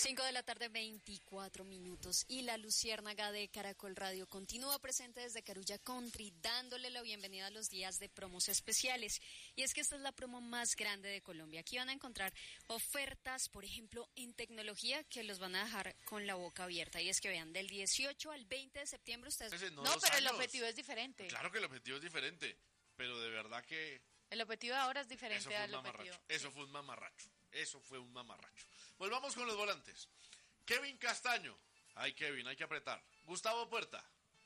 5 de la tarde, 24 minutos. Y la Luciérnaga de Caracol Radio continúa presente desde Carulla Country, dándole la bienvenida a los días de promos especiales. Y es que esta es la promo más grande de Colombia. Aquí van a encontrar ofertas, por ejemplo, en tecnología, que los van a dejar con la boca abierta. Y es que vean, del 18 al 20 de septiembre ustedes... No, pero el objetivo es diferente. Claro que el objetivo es diferente, pero de verdad que... El objetivo de ahora es diferente al objetivo. Eso fue un mamarracho. Eso fue un mamarracho. Volvamos con los volantes. Kevin Castaño. Ay, Kevin, hay que apretar. Gustavo Puerta.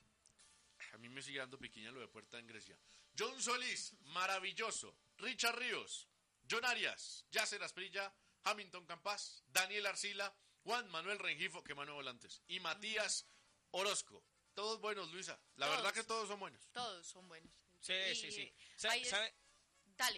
A mí me sigue dando piquiña lo de Puerta en Grecia. John Solís, maravilloso. Richard Ríos. John Arias. Yasser Asprilla. Hamilton Campas. Daniel Arcila. Juan Manuel Rengifo, que mano de volantes. Y Matías Orozco. Todos buenos, Luisa. La verdad que todos son buenos. Todos son buenos. Sí. ¿Sabe? Dale.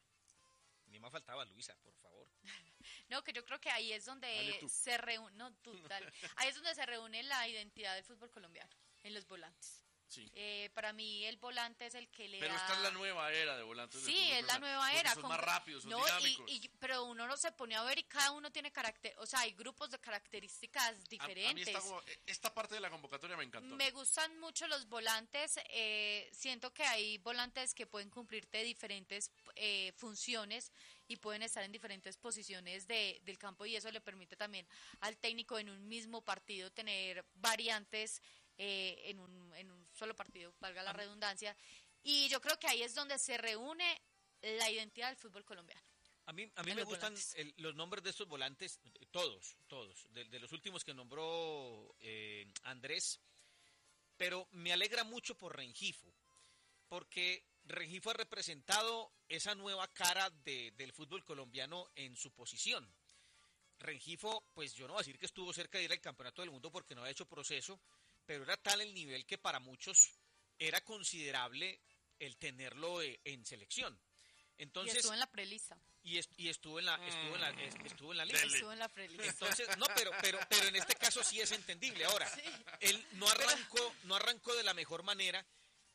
Ni más faltaba Luisa, por favor. No, que yo creo que ahí es donde se reúne, ahí es donde se reúne la identidad del fútbol colombiano, en los volantes. Sí. Para mí el volante es el que le Pero da... esta es la nueva era de volantes. Sí, es la nueva era. Son más rápidos, son dinámicos. Pero uno no se pone a ver y cada uno tiene carácter, o sea, hay grupos de características diferentes. A mí esta parte de la convocatoria me encantó. Me gustan mucho los volantes, siento que hay volantes que pueden cumplirte diferentes funciones y pueden estar en diferentes posiciones del campo y eso le permite también al técnico en un mismo partido tener variantes en un solo partido, valga la redundancia, y yo creo que ahí es donde se reúne la identidad del fútbol colombiano. A mí me gustan los nombres de estos volantes, todos, de los últimos que nombró Andrés, pero me alegra mucho por Rengifo, porque Rengifo ha representado esa nueva cara del fútbol colombiano en su posición. Rengifo, pues yo no voy a decir que estuvo cerca de ir al campeonato del mundo porque no había hecho proceso, pero era tal el nivel que para muchos era considerable el tenerlo en selección. Entonces, y estuvo en la prelista. Y estuvo en la lista. Estuvo en la prelista. Entonces, no, pero en este caso sí es entendible. Ahora, sí. Él no arrancó de la mejor manera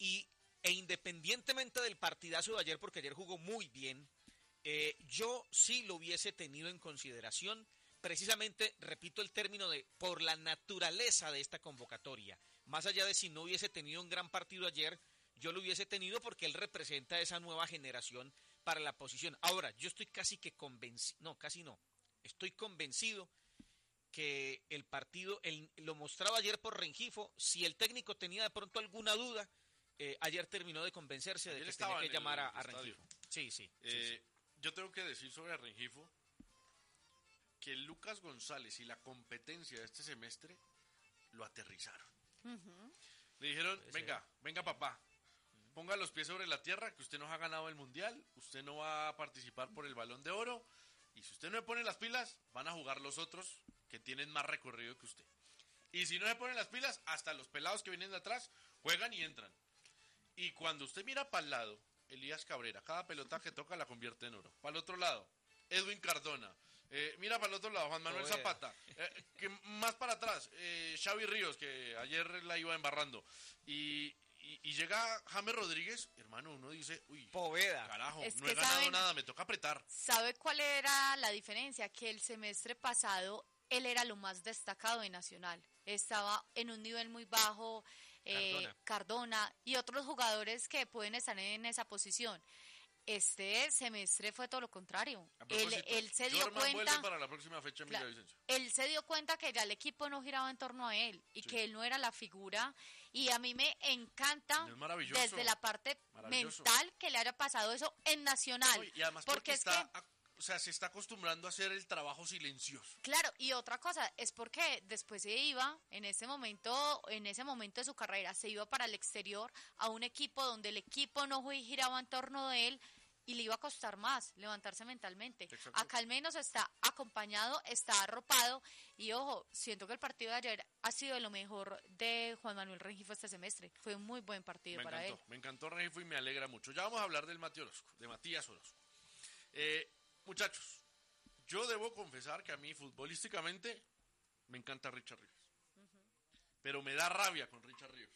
e independientemente del partidazo de ayer, porque ayer jugó muy bien, yo sí lo hubiese tenido en consideración. Precisamente, repito el término por la naturaleza de esta convocatoria. Más allá de si no hubiese tenido un gran partido ayer, yo lo hubiese tenido porque él representa esa nueva generación para la posición. Ahora, yo estoy estoy convencido que el partido, lo mostraba ayer por Rengifo. Si el técnico tenía de pronto alguna duda, ayer terminó de convencerse de que tenía que llamar a Rengifo. Sí. Yo tengo que decir sobre Rengifo que Lucas González y la competencia de este semestre lo aterrizaron. Uh-huh. Le dijeron, venga papá, ponga los pies sobre la tierra, que usted no ha ganado el Mundial, usted no va a participar por el Balón de Oro, y si usted no le pone las pilas, van a jugar los otros que tienen más recorrido que usted. Y si no le ponen las pilas, hasta los pelados que vienen de atrás juegan y entran. Y cuando usted mira para el lado, Elías Cabrera, cada pelota que toca la convierte en oro. Para el otro lado, Edwin Cardona. Mira para el otro lado, Juan Manuel Zapata. Que más para atrás, Xavi Ríos, que ayer la iba embarrando. Y llega James Rodríguez, hermano, uno dice, uy, Poveda. Carajo, no he ganado nada, me toca apretar. ¿Sabe cuál era la diferencia? Que el semestre pasado él era lo más destacado de Nacional. Estaba en un nivel muy bajo, Cardona y otros jugadores que pueden estar en esa posición. Este semestre fue todo lo contrario. Él se dio cuenta para la próxima fecha en Villavicencio. Él se dio cuenta que ya el equipo no giraba en torno a él y que él no era la figura. Y a mí me encanta desde la parte mental que le haya pasado eso en Nacional. No, y además porque se está acostumbrando a hacer el trabajo silencioso. Claro, y otra cosa es porque después se iba, en ese momento de su carrera, se iba para el exterior a un equipo donde el equipo no giraba en torno de él y le iba a costar más levantarse mentalmente. Exacto. Acá al menos está acompañado, está arropado y ojo, siento que el partido de ayer ha sido de lo mejor de Juan Manuel Rengifo este semestre. Fue un muy buen partido para él. Me encantó Rengifo y me alegra mucho. Ya vamos a hablar del de Matías Orozco. Muchachos, yo debo confesar que a mí futbolísticamente me encanta Richard Ríos. Uh-huh. Pero me da rabia con Richard Ríos.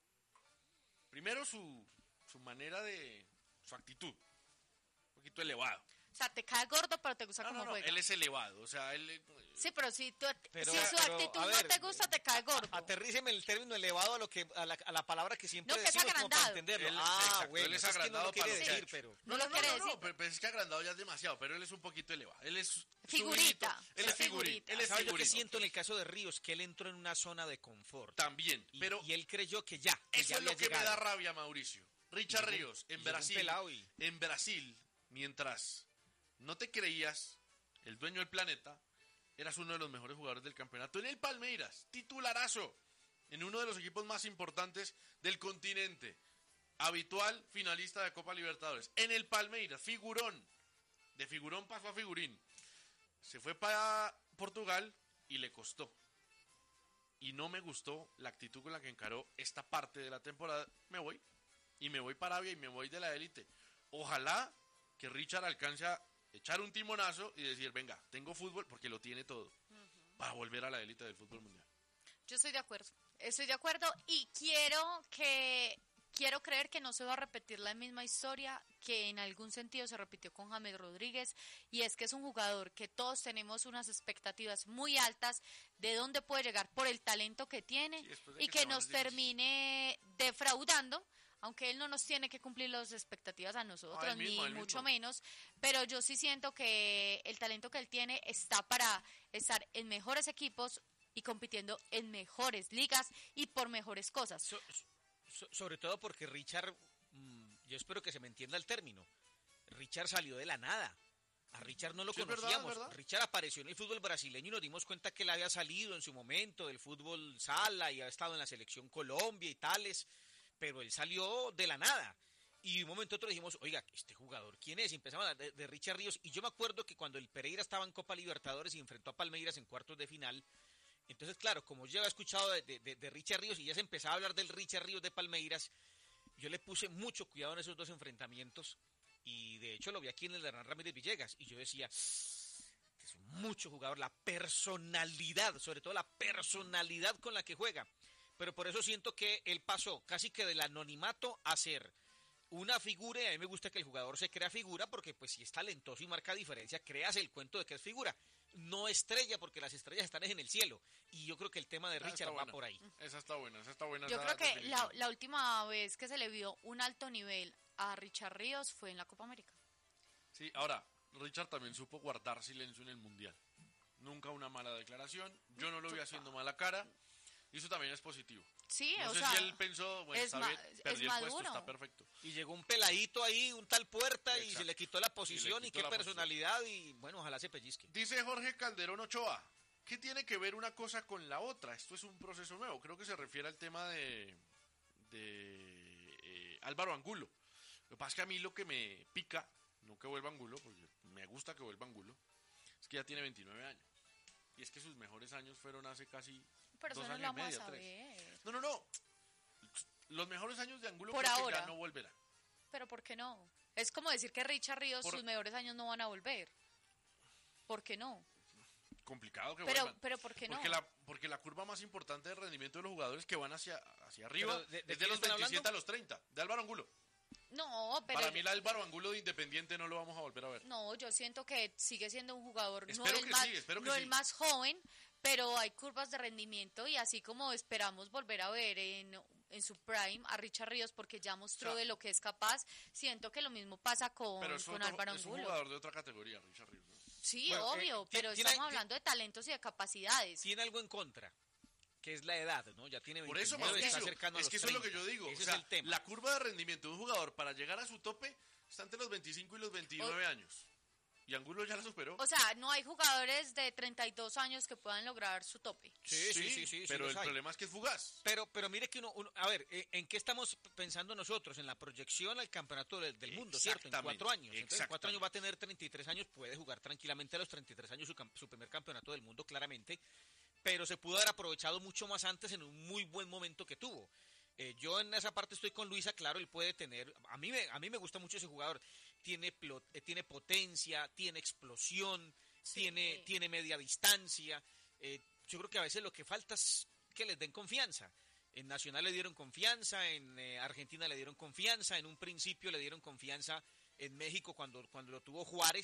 Primero su manera su actitud, un poquito elevado. O sea, te cae gordo, pero te gusta cómo juega. Él es elevado, o sea, él Sí, pero si su pero, actitud a ver, no te gusta, te cae gordo. Aterríceme el término elevado a la palabra que siempre No, que es decimos como para agrandado. entenderlo. Exacto, bueno, él es es que no agrandado lo quiere para lo que ha decir, hecho. pero... No lo quiere decir. Pero es que agrandado ya es demasiado, pero él es un poquito elevado. Él es Figurita, subidito, él es figurita. Él es ¿Sabes lo que figurita. siento en el caso de Ríos? Que él entró en una zona de confort. También, pero Y él creyó que ya eso es lo había que me llegado. da rabia, Mauricio. Richard Ríos, en llegó un Brasil, pelado mientras no te creías el dueño del planeta, eras uno de los mejores jugadores del campeonato en el Palmeiras, titularazo, en uno de los equipos más importantes del continente, habitual finalista de Copa Libertadores, en el Palmeiras, figurón, de figurón pasó a figurín, se fue para Portugal y le costó. Y no me gustó la actitud con la que encaró esta parte de la temporada. Me voy para Arabia y me voy de la élite. Ojalá que Richard alcance a echar un timonazo y decir, venga, tengo fútbol, porque lo tiene todo, para volver a la élite del fútbol mundial. Yo estoy de acuerdo y quiero creer que no se va a repetir la misma historia que en algún sentido se repitió con James Rodríguez, y es que es un jugador que todos tenemos unas expectativas muy altas de dónde puede llegar por el talento que tiene, y que nos termine defraudando, aunque él no nos tiene que cumplir las expectativas a nosotros, ni mucho menos, pero yo sí siento que el talento que él tiene está para estar en mejores equipos y compitiendo en mejores ligas y por mejores cosas. Sobre todo porque Richard, yo espero que se me entienda el término, Richard salió de la nada. A Richard no lo conocíamos. ¿Verdad? Richard apareció en el fútbol brasileño y nos dimos cuenta que él había salido en su momento del fútbol sala y había estado en la selección Colombia y tales, pero él salió de la nada. Y de un momento a otro dijimos, oiga, ¿este jugador quién es? Y empezamos a hablar de Richard Ríos. Y yo me acuerdo que cuando el Pereira estaba en Copa Libertadores y enfrentó a Palmeiras en cuartos de final, entonces, claro, como yo había escuchado de Richard Ríos y ya se empezaba a hablar del Richard Ríos de Palmeiras, yo le puse mucho cuidado en esos dos enfrentamientos. Y de hecho lo vi aquí en el Hernán Ramírez Villegas. Y yo decía, es mucho jugador, la personalidad, sobre todo la personalidad con la que juega. Pero por eso siento que él pasó casi que del anonimato a ser una figura, y a mí me gusta que el jugador se crea figura, porque pues si es talentoso y marca diferencia, creas el cuento de que es figura, no estrella, porque las estrellas están en el cielo, y yo creo que el tema de Richard va por ahí. Esa está buena. Yo creo que la última vez que se le vio un alto nivel a Richard Ríos fue en la Copa América. Sí, ahora, Richard también supo guardar silencio en el Mundial. Nunca una mala declaración, yo no lo vi haciendo mala cara, y eso también es positivo. Sí, no o sé sea, si él pensó, bueno, está bien, perdí el puesto, está perfecto. Y llegó un peladito ahí, un tal Puerta, Exacto. y se le quitó la posición, y qué personalidad, y bueno, ojalá se pellizque. Dice Jorge Calderón Ochoa, ¿qué tiene que ver una cosa con la otra? Esto es un proceso nuevo, creo que se refiere al tema de Álvaro Angulo. Lo que pasa es que a mí lo que me pica, no que vuelva Angulo, porque me gusta que vuelva Angulo, es que ya tiene 29 años. Y es que sus mejores años fueron hace casi pero 2 eso años no lo y medio, vamos a 3. ver. No. Los mejores años de Angulo Por creo ahora. que ya no volverán. Pero ¿por qué no? Es como decir que Richard Ríos, sus mejores años no van a volver. ¿Por qué no? Complicado que vuelvan. Pero ¿por qué no? Porque la curva más importante de rendimiento de los jugadores que van hacia arriba ¿de es de los 27 hablando? a los 30, de Álvaro Angulo. No, pero... Para mí el Álvaro Angulo de Independiente no lo vamos a volver a ver. No, yo siento que sigue siendo un jugador, espero el más joven, pero hay curvas de rendimiento, y así como esperamos volver a ver en su prime a Richard Ríos, porque ya mostró de lo que es capaz, siento que lo mismo pasa con Álvaro Angulo. Es un jugador de otra categoría, Richard Ríos, ¿no? Sí, bueno, obvio, pero estamos hablando de talentos y de capacidades. Tiene algo en contra, que es la edad, ¿no? Ya tiene 29, por eso, Mauricio, está cercano a los 30. eso es lo que yo digo. Ese o sea, es el tema. La curva de rendimiento de un jugador para llegar a su tope está entre los 25 y los 29 años. Y Angulo ya la superó. O sea, no hay jugadores de 32 años que puedan lograr su tope. Sí, pero el problema es que es fugaz. Pero mire que a ver, ¿en qué estamos pensando nosotros? En la proyección al campeonato del mundo, ¿cierto? En 4 años. Entonces, en 4 años va a tener 33 años, puede jugar tranquilamente a los 33 años su primer campeonato del mundo, claramente. Pero se pudo haber aprovechado mucho más antes en un muy buen momento que tuvo. Yo en esa parte estoy con Luisa, claro, él puede tener, a mí me gusta mucho ese jugador, tiene potencia, tiene explosión, tiene media distancia, yo creo que a veces lo que falta es que les den confianza. En Nacional le dieron confianza, en Argentina le dieron confianza, en un principio le dieron confianza en México cuando lo tuvo Juárez,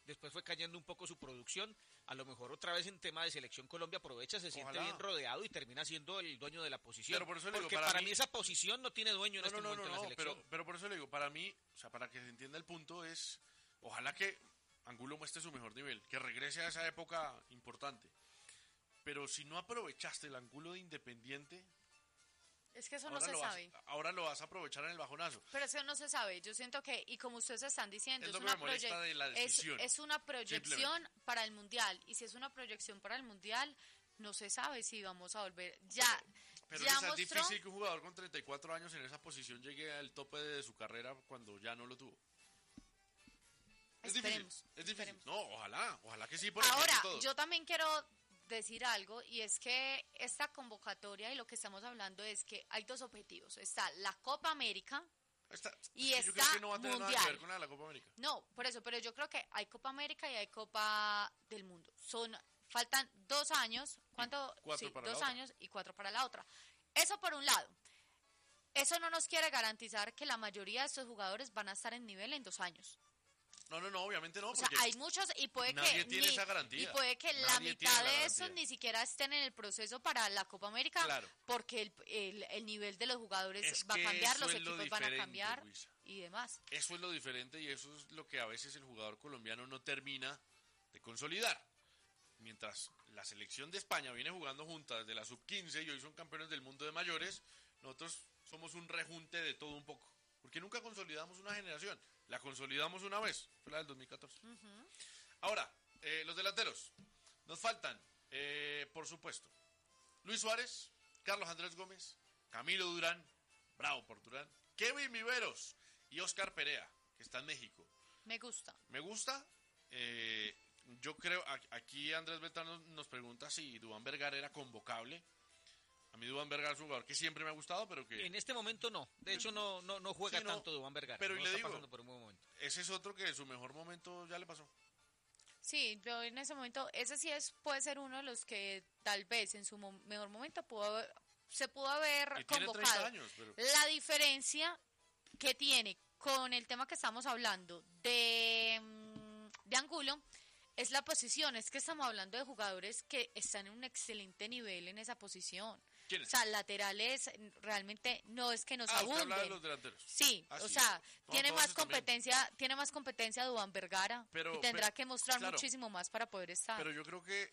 después fue cayendo un poco su producción, a lo mejor otra vez en tema de selección Colombia aprovecha, se siente bien rodeado y termina siendo el dueño de la posición. Pero por eso le digo, porque para mí esa posición no tiene dueño en este momento en la selección. Pero por eso le digo, para mí, o sea, para que se entienda el punto es, ojalá que Angulo muestre su mejor nivel, que regrese a esa época importante. Pero si no aprovechaste el Angulo de Independiente, es que eso no se sabe. Ahora lo vas a aprovechar en el bajonazo. Pero eso no se sabe. Yo siento que, y como ustedes están diciendo, es una proyección para el Mundial. Y si es una proyección para el Mundial, no se sabe si vamos a volver. Pero es difícil que un jugador con 34 años en esa posición llegue al tope de su carrera cuando ya no lo tuvo. Es difícil. No, ojalá que sí. Ahora, yo también quiero decir algo, y es que esta convocatoria y lo que estamos hablando es que hay dos objetivos. Está la Copa América y está yo creo que no va a tener Mundial. Nada que ver con la Copa América. No, por eso, pero yo creo que hay Copa América y hay Copa del Mundo. Faltan 2 años, ¿cuánto? Sí, 2 años y 4 para la otra. Eso por un lado. Eso no nos quiere garantizar que la mayoría de estos jugadores van a estar en nivel en 2 años. No, obviamente no. O sea, hay muchos y puede esa garantía. Y puede que la mitad de esos ni siquiera estén en el proceso para la Copa América, claro, porque el nivel de los jugadores va a cambiar, los equipos van a cambiar, Luisa, y demás. Eso es lo diferente y eso es lo que a veces el jugador colombiano no termina de consolidar. Mientras la selección de España viene jugando juntas desde la sub-15 y hoy son campeones del mundo de mayores, nosotros somos un rejunte de todo un poco. Porque nunca consolidamos una generación. La consolidamos una vez, fue la del 2014. Ahora, los delanteros. Nos faltan, por supuesto, Luis Suárez, Carlos Andrés Gómez, Camilo Durán, bravo por Durán, Kevin Viveros y Oscar Perea, que está en México. Me gusta. Yo creo, aquí Andrés Beltrán nos pregunta si Duván Vergara era convocable. A mí Duván Vergara es un jugador que siempre me ha gustado, pero que... En este momento no. De hecho, no juega tanto Duván Vergara. Pero no le está digo, pasando por un buen momento. Ese es otro que su mejor momento ya le pasó. Sí, yo en ese momento, ese sí puede ser uno de los que tal vez en su mejor momento se pudo haber convocado. Tiene 30 años, pero... La diferencia que tiene con el tema que estamos hablando de Angulo es la posición. Es que estamos hablando de jugadores que están en un excelente nivel en esa posición. ¿Quiénes? O sea, laterales realmente no es que nos usted abunden. habla de los delanteros. Sí, o sea, tiene más competencia Duván Vergara y tendrá que mostrar muchísimo más para poder estar. Pero yo creo que,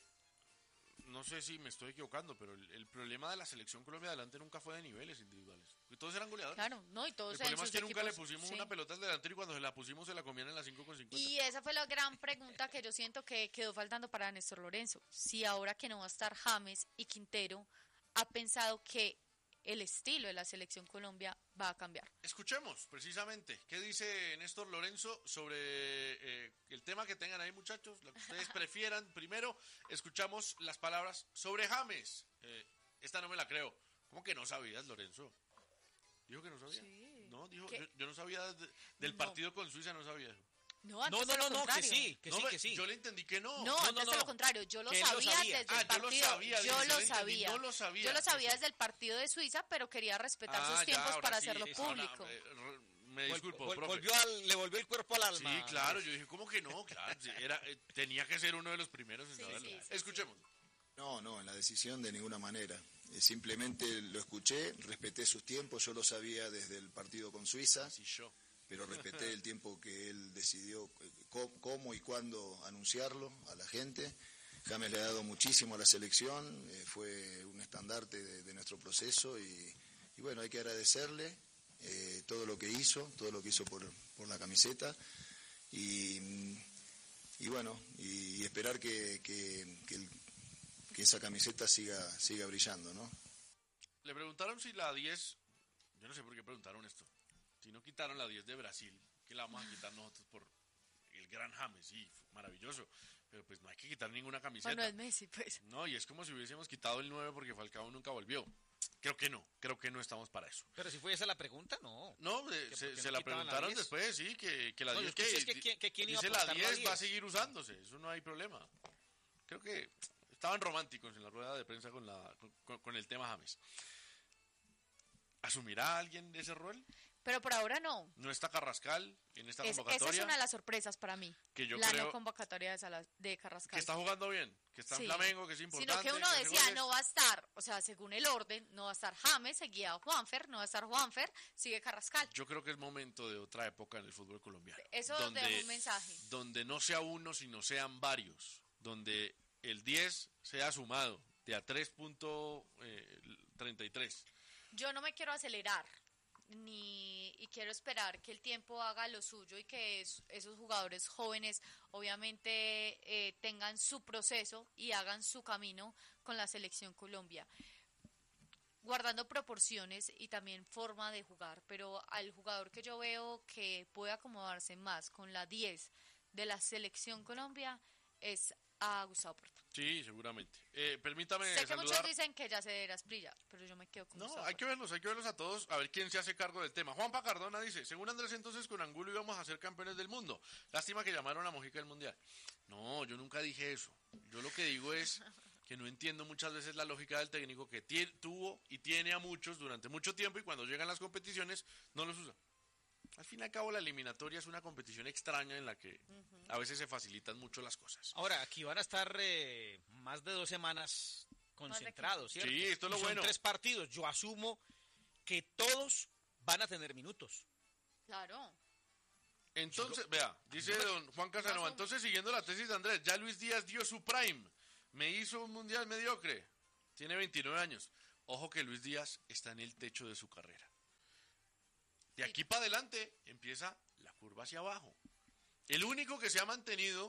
no sé si me estoy equivocando, pero el problema de la selección Colombia adelante nunca fue de niveles individuales. Porque todos eran goleadores. Claro, no, y todos el problema es que nunca equipos, le pusimos una pelota al delantero y cuando se la pusimos se la comían en la 5,50. Y esa fue la gran pregunta que yo siento que quedó faltando para Néstor Lorenzo. Si ahora que no va a estar James y Quintero, ha pensado que el estilo de la selección Colombia va a cambiar. Escuchemos precisamente qué dice Néstor Lorenzo sobre el tema que tengan ahí, muchachos, lo que ustedes prefieran. Primero escuchamos las palabras sobre James. Esta no me la creo. ¿Cómo que no sabías, Lorenzo? ¿Dijo que no sabía? Sí. No, dijo, yo no sabía del partido con Suiza, no sabía. No, que sí. Yo le entendí que no. No, antes de lo contrario, yo lo sabía desde el partido. Yo lo sabía desde el partido de Suiza, pero quería respetar sus tiempos para hacerlo público. Ahora, me disculpo, profe. Le volvió el cuerpo al alma. Sí, claro, yo dije, ¿cómo que no? Claro, tenía que ser uno de los primeros en saberlo. Escuchemos. No, en la decisión de ninguna manera. Simplemente lo escuché, respeté sus tiempos, yo lo sabía desde el partido con Suiza. Sí, yo. Pero respeté el tiempo que él decidió cómo y cuándo anunciarlo a la gente. James le ha dado muchísimo a la selección, fue un estandarte de nuestro proceso y bueno, hay que agradecerle todo lo que hizo por la camiseta y bueno, y esperar que esa camiseta siga brillando, ¿no? Le preguntaron si la 10, yo no sé por qué preguntaron esto. Si no quitaron la 10 de Brasil, ¿qué la vamos a quitar nosotros por el gran James? Sí, maravilloso, pero pues no hay que quitar ninguna camiseta. Bueno, es Messi, pues. No, y es como si hubiésemos quitado el 9 porque Falcao nunca volvió. Creo que no estamos para eso. Pero si fue esa la pregunta, no. No, se la preguntaron después, sí, que la 10 que quién iba a dice aportar la 10 la va a seguir usándose, eso no hay problema. Creo que estaban románticos en la rueda de prensa con el tema James. ¿Asumirá alguien ese rol? Pero por ahora no. No está Carrascal en esta convocatoria. Esa es una de las sorpresas para mí. Que yo la creo no convocatoria de Carrascal. Que está jugando bien, que está en Flamengo, que es importante. Sino que uno decía, no va a estar, o sea, según el orden, no va a estar James, seguía Juanfer, no va a estar Juanfer, sigue Carrascal. Yo creo que es momento de otra época en el fútbol colombiano. Eso deja un mensaje. Donde no sea uno, sino sean varios. Donde el 10 sea sumado de a 3.33. Yo no me quiero acelerar. Y quiero esperar que el tiempo haga lo suyo y que esos jugadores jóvenes obviamente tengan su proceso y hagan su camino con la selección Colombia, guardando proporciones y también forma de jugar, pero al jugador que yo veo que puede acomodarse más con la 10 de la selección Colombia es a Gustavo Puerta. Sí, seguramente. Permítame sé que saludar. muchos dicen que ya se deberá Asprilla, pero yo me quedo con Gustavo hay que verlos a todos, a ver quién se hace cargo del tema. Juanpa Cardona dice, según Andrés, entonces con Angulo íbamos a ser campeones del mundo. Lástima que llamaron a Mojica del Mundial. No, yo nunca dije eso. Yo lo que digo es que no entiendo muchas veces la lógica del técnico que tuvo y tiene a muchos durante mucho tiempo y cuando llegan las competiciones no los usa. Al fin y al cabo la eliminatoria es una competición extraña en la que a veces se facilitan mucho las cosas. Ahora, aquí van a estar más de 2 semanas concentrados, ¿cierto? Sí, esto es lo bueno. Son 3 partidos. Yo asumo que todos van a tener minutos. Claro. Entonces, vea, dice don Juan Casanova, entonces siguiendo la tesis de Andrés, ya Luis Díaz dio su prime, me hizo un mundial mediocre, tiene 29 años. Ojo que Luis Díaz está en el techo de su carrera. De aquí para adelante empieza la curva hacia abajo. El único que se ha mantenido,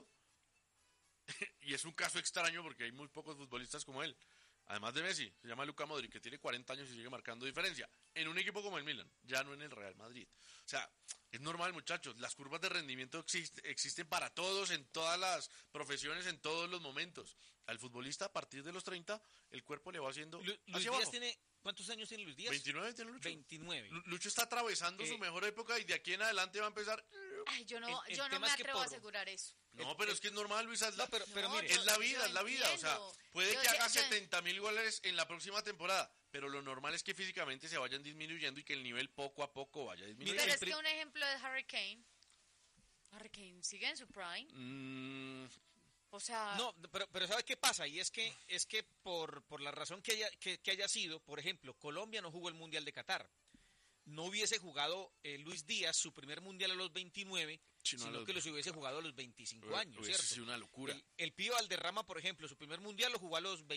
y es un caso extraño porque hay muy pocos futbolistas como él, además de Messi, se llama Luka Modric, que tiene 40 años y sigue marcando diferencia, en un equipo como el Milan, ya no en el Real Madrid. O sea, es normal, muchachos, las curvas de rendimiento existen para todos, en todas las profesiones, en todos los momentos. Al futbolista, a partir de los 30, el cuerpo le va haciendo Luis hacia Díaz abajo. tiene... ¿Cuántos años tiene Luis Díaz? 29 tiene Lucho. 29. Lucho está atravesando su mejor época y de aquí en adelante va a empezar... Ay, yo no tema me es que atrevo a asegurar eso. No, pero es que es normal, Luisa. Pero mire, es la vida. O sea, puede que haga yo- 70.000 goles en la próxima temporada, pero lo normal es que físicamente se vayan disminuyendo y que el nivel poco a poco vaya disminuyendo. Pero es que un ejemplo de Harry Kane sigue en su prime. O sea, No, pero ¿sabe qué pasa? Y es que por la razón que haya sido, por ejemplo, Colombia no jugó el Mundial de Qatar. No hubiese jugado Luis Díaz su primer Mundial a los 29, sino que los hubiese jugado a los 25 años, ¿cierto? Es una locura. El Pío Valderrama, por ejemplo, su primer Mundial lo jugó a los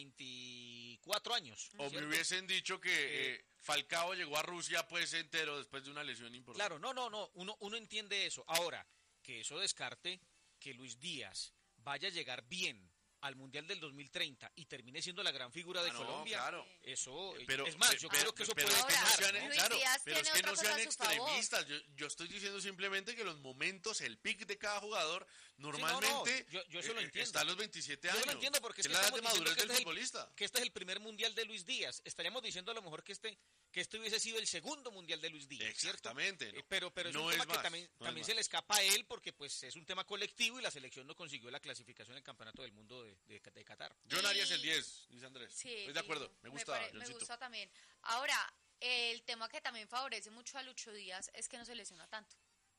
24 años. O ¿cierto? me hubiesen dicho que Falcao llegó a Rusia pues entero después de una lesión importante. Claro, no, uno entiende eso. Ahora, que eso descarte que Luis Díaz vaya a llegar bien al Mundial del 2030 y termine siendo la gran figura de Colombia, claro. Eso, Pero, es más, yo creo que eso puede es que no Ahora, sean, Luis claro, Díaz pero es tiene que no otra sean cosa a su favor. extremistas. Yo estoy diciendo simplemente que los momentos, el pick de cada jugador, normalmente yo eso lo entiendo. está a los 27 Yo años. lo entiendo porque es que la edad de estamos diciendo madurez del que futbolista. que este es el primer Mundial de Luis Díaz. Estaríamos diciendo a lo mejor que este hubiese sido el segundo Mundial de Luis Díaz, ¿cierto? Exactamente. ¿no? Pero es No un tema es más, que también se le escapa a él porque pues es un tema colectivo y la selección no consiguió la clasificación en el Campeonato del Mundo de Qatar. John Arias el 10, dice Andrés. Sí, Estoy de acuerdo, me gusta, me Johncito. gusta también. Ahora, el tema que también favorece mucho a Lucho Díaz es que no se lesiona tanto.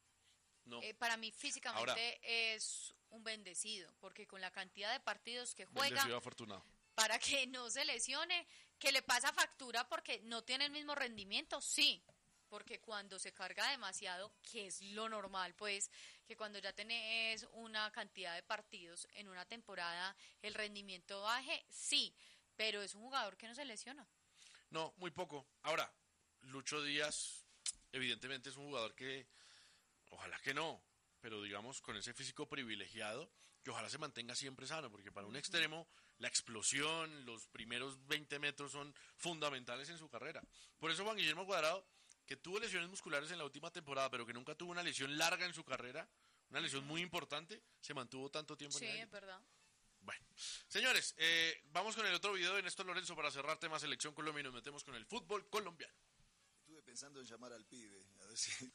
No. Para mí físicamente es un bendecido, porque con la cantidad de partidos que juega, Bendecido, afortunado. para que no se lesione, que le pasa factura porque no tiene el mismo rendimiento, sí, porque cuando se carga demasiado, que es lo normal, pues, que cuando ya tenés una cantidad de partidos en una temporada, el rendimiento baje, sí, pero es un jugador que no se lesiona. No, muy poco. Ahora, Lucho Díaz, evidentemente es un jugador que, ojalá que no, pero digamos con ese físico privilegiado, que ojalá se mantenga siempre sano, porque para un extremo la explosión, los primeros 20 metros son fundamentales en su carrera. Por eso Juan Guillermo Cuadrado, que tuvo lesiones musculares en la última temporada, pero que nunca tuvo una lesión larga en su carrera, una lesión muy importante, se mantuvo tanto tiempo Sí, en la es élite. verdad. Bueno, señores, vamos con el otro video de Néstor Lorenzo para cerrar tema Selección Colombia y nos metemos con el fútbol colombiano. Estuve pensando en llamar al pibe, a ver si...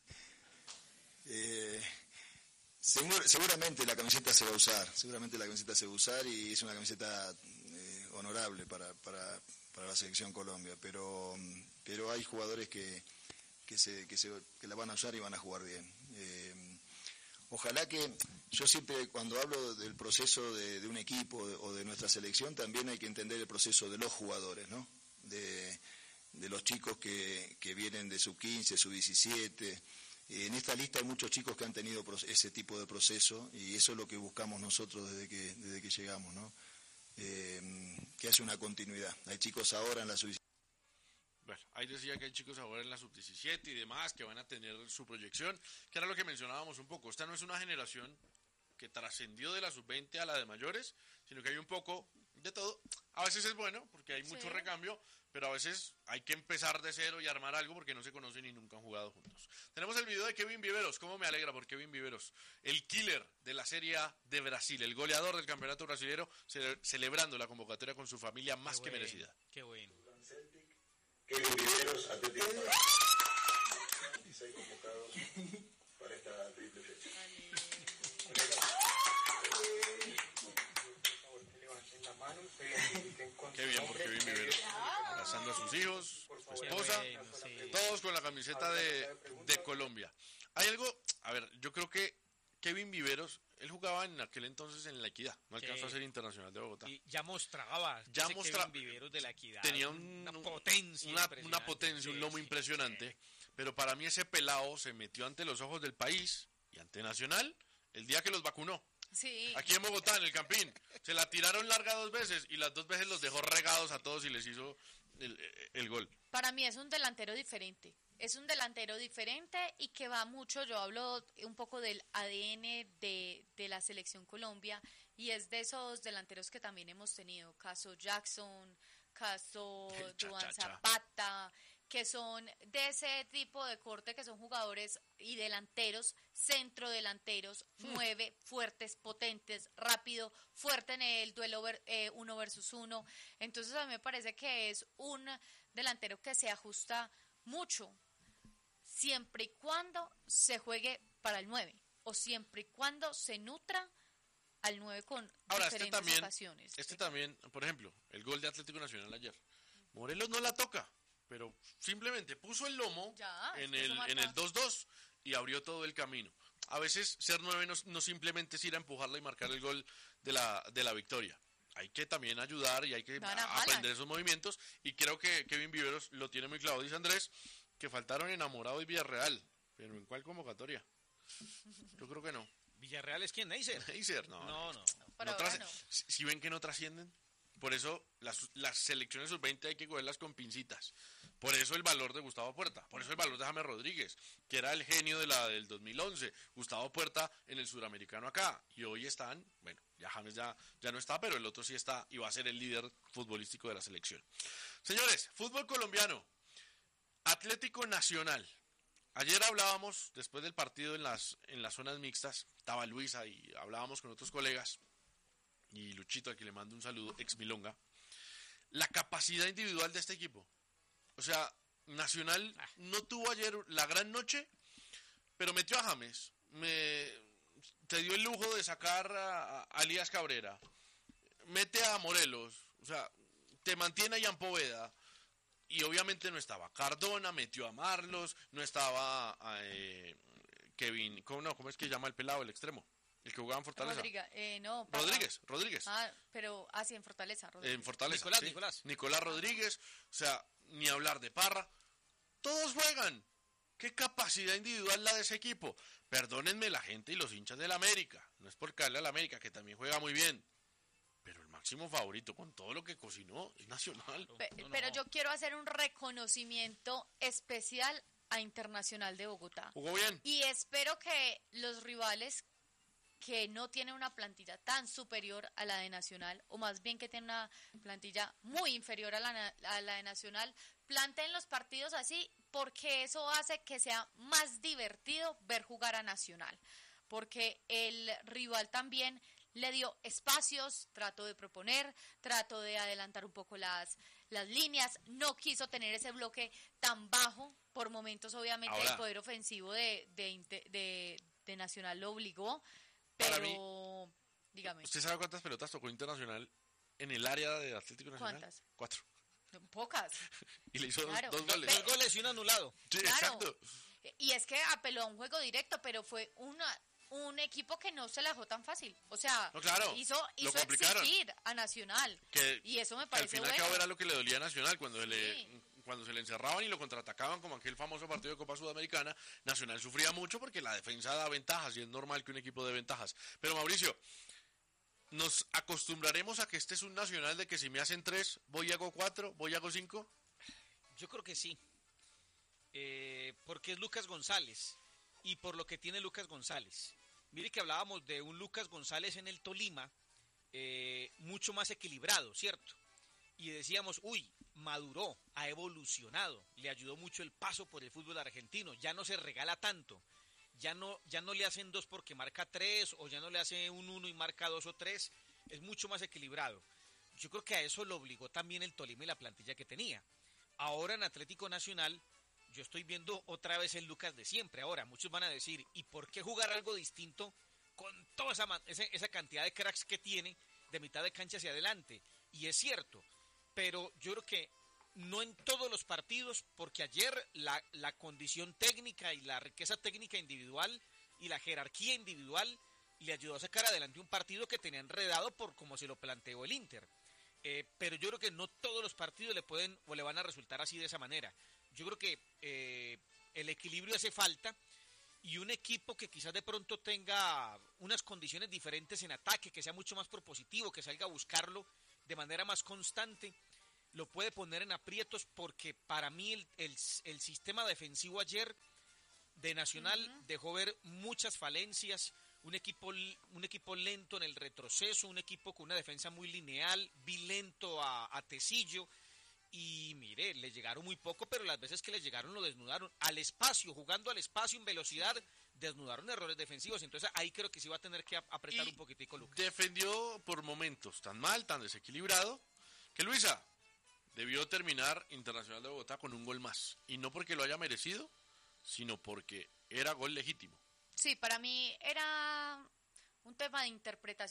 seguramente la camiseta se va a usar, y es una camiseta honorable para la Selección Colombia, pero hay jugadores que que la van a usar y van a jugar bien. Ojalá que, yo siempre cuando hablo del proceso de un equipo o de nuestra selección, también hay que entender el proceso de los jugadores, ¿no? De los chicos que vienen de sub-15, sub-17. En esta lista hay muchos chicos que han tenido ese tipo de proceso y eso es lo que buscamos nosotros desde que llegamos, ¿no? Que haya una continuidad. Hay chicos ahora en la sub-17. Bueno, ahí decía que hay chicos ahora en la sub-17 y demás que van a tener su proyección, que era lo que mencionábamos un poco. Esta no es una generación que trascendió de la sub-20 a la de mayores, sino que hay un poco de todo. A veces es bueno porque hay mucho recambio, pero a veces hay que empezar de cero y armar algo porque no se conocen y nunca han jugado juntos. Tenemos el video de Kevin Viveros. ¿Cómo me alegra por Kevin Viveros? El killer de la Serie A de Brasil, el goleador del campeonato brasilero, celebrando la convocatoria con su familia más que merecida. Qué bueno. Kevin Viveros, Atlético Paranaense. 16 convocados para esta triple fecha. Qué bien por Kevin Viveros. Abrazando a sus hijos, su esposa, todos con la camiseta de Colombia. Hay algo, a ver, yo creo que Kevin Viveros, él jugaba en aquel entonces en La Equidad, no alcanzó a ser internacional de Bogotá. Y ya mostraba Kevin Viveros de La Equidad. Tenía una potencia, un lomo impresionante, pero para mí ese pelado se metió ante los ojos del país y ante Nacional el día que los vacunó. Sí. Aquí en Bogotá, en el Campín. Se la tiraron larga 2 veces y las 2 veces los dejó regados a todos y les hizo el gol. Para mí es un delantero diferente. Es un delantero diferente y que va mucho, yo hablo un poco del ADN de la Selección Colombia y es de esos delanteros que también hemos tenido, caso Jackson, caso Duan Zapata, que son de ese tipo de corte, que son jugadores y delanteros, centrodelanteros, 9, fuertes, potentes, rápido, fuerte en el duelo 1 versus 1. Entonces a mí me parece que es un delantero que se ajusta mucho, siempre y cuando se juegue para el 9, o siempre y cuando se nutra al 9 con diferentes ocasiones. Este también, por ejemplo, el gol de Atlético Nacional ayer. Morelos no la toca, pero simplemente puso el lomo en el 2-2 y abrió todo el camino. A veces ser 9 no simplemente es ir a empujarla y marcar el gol de la victoria. Hay que también ayudar y hay que aprender esos movimientos y creo que Kevin Viveros lo tiene muy claro. Dice Andrés que faltaron Enamorado y Villarreal, pero ¿en cuál convocatoria? Yo creo que no. ¿Villarreal es quién? ¿Neisser? Neisser, no. Si ven que no trascienden, por eso las selecciones sub-20 hay que cogerlas con pincitas. Por eso el valor de Gustavo Puerta, por eso el valor de James Rodríguez, que era el genio del 2011. Gustavo Puerta en el suramericano acá. Y hoy están, bueno, ya James ya no está, pero el otro sí está y va a ser el líder futbolístico de la selección. Señores, fútbol colombiano. Atlético Nacional. Ayer hablábamos, después del partido en las zonas mixtas, estaba Luisa y hablábamos con otros colegas, y Luchito, al que le mando un saludo, ex Milonga, la capacidad individual de este equipo. O sea, Nacional no tuvo ayer la gran noche, pero metió a James, te dio el lujo de sacar a Elías Cabrera, mete a Morelos, o sea, te mantiene a Ian Poveda. Y obviamente no estaba Cardona, metió a Marlos, no estaba Kevin, ¿cómo es que llama el pelado, el extremo? El que jugaba en Fortaleza. Rodríguez. Pero sí, en Fortaleza. En Fortaleza, Nicolás Rodríguez, o sea, ni hablar de Parra. Todos juegan. ¿Qué capacidad individual la de ese equipo? Perdónenme la gente y los hinchas del América. No es por caerle al América, que también juega muy bien. Pero el máximo favorito con todo lo que cocinó es Nacional. Pero yo quiero hacer un reconocimiento especial a Internacional de Bogotá. Jugó bien. Y espero que los rivales que no tienen una plantilla tan superior a la de Nacional, o más bien que tienen una plantilla muy inferior a la de Nacional, planteen los partidos así, porque eso hace que sea más divertido ver jugar a Nacional. Porque el rival también le dio espacios, trató de proponer, trató de adelantar un poco las líneas, no quiso tener ese bloque tan bajo, por momentos obviamente el poder ofensivo de Nacional lo obligó, pero dígame. ¿Usted sabe cuántas pelotas tocó Internacional en el área de Atlético Nacional? ¿Cuántas? 4. Pocas. Y le hizo Claro. dos goles. 2 goles y 1 anulado. Sí, Claro. exacto. Y es que apeló a un juego directo, pero fue un equipo que no se la dejó tan fácil. O sea, No, claro, hizo lo complicaron. exigir a Nacional. Y eso me Al parece fin y al bueno. cabo era lo que le dolía a Nacional cuando Sí. cuando se le encerraban y lo contraatacaban como aquel famoso partido de Copa Sudamericana. Nacional sufría mucho porque la defensa da ventajas y es normal que un equipo dé ventajas. Pero Mauricio, ¿nos acostumbraremos a que este es un Nacional de que si me hacen 3, voy y hago 4, voy y hago 5? Yo creo que sí. Porque es Lucas González. Y por lo que tiene Lucas González. Mire que hablábamos de un Lucas González en el Tolima mucho más equilibrado, ¿cierto? Y decíamos, uy, maduró, ha evolucionado, le ayudó mucho el paso por el fútbol argentino, ya no se regala tanto, ya no le hacen 2 porque marca 3, o ya no le hace un 1 y marca 2 o 3, es mucho más equilibrado. Yo creo que a eso lo obligó también el Tolima y la plantilla que tenía. Ahora en Atlético Nacional, yo estoy viendo otra vez el Lucas de siempre. Ahora, muchos van a decir, ¿y por qué jugar algo distinto con toda esa cantidad de cracks que tiene de mitad de cancha hacia adelante? Y es cierto, pero yo creo que no en todos los partidos, porque ayer la condición técnica y la riqueza técnica individual y la jerarquía individual le ayudó a sacar adelante un partido que tenía enredado por como se lo planteó el Inter. Pero yo creo que no todos los partidos le pueden o le van a resultar así de esa manera. Yo creo que el equilibrio hace falta y un equipo que quizás de pronto tenga unas condiciones diferentes en ataque, que sea mucho más propositivo, que salga a buscarlo de manera más constante, lo puede poner en aprietos porque para mí el sistema defensivo ayer de Nacional dejó ver muchas falencias, un equipo lento en el retroceso, un equipo con una defensa muy lineal, vi lento a Tecillo. Y mire, le llegaron muy poco, pero las veces que le llegaron lo desnudaron. Al espacio, jugando al espacio en velocidad, desnudaron errores defensivos. Entonces ahí creo que sí va a tener que apretar un poquitico Lucas. Defendió por momentos tan mal, tan desequilibrado, que Luisa debió terminar Internacional de Bogotá con un gol más. Y no porque lo haya merecido, sino porque era gol legítimo. Sí, para mí era un tema de interpretación